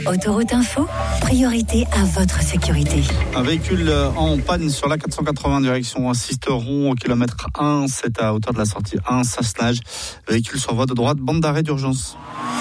Autoroute Info, priorité à votre sécurité. Un véhicule en panne sur la 480 direction Sisteron au kilomètre 1, c'est à hauteur de la sortie 1, Sassenage. Véhicule sur voie de droite, bande d'arrêt d'urgence.